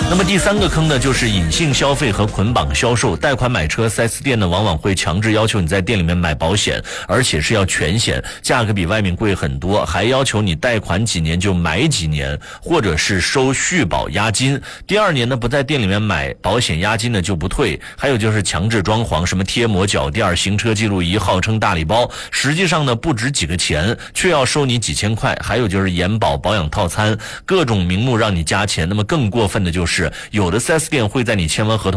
那么第3个坑呢，就是隐性消费和捆绑销售。贷款买车 4S 店呢，往往会强制要求你在店里面买保险，而且是要全险，价格比外面贵很多，还要求你贷款几年就买几年，或者是收续保押金。第2年呢，不在店里面买保险，押金呢就不退。还有就是强制装潢，什么贴膜脚垫、行车记录仪，号称大礼包，实际上呢不值几个钱，却要收你几千块。还有就是延保保养套餐，各种名目让你加钱。那么更过分的就是，有的 4S 店会在你签完合同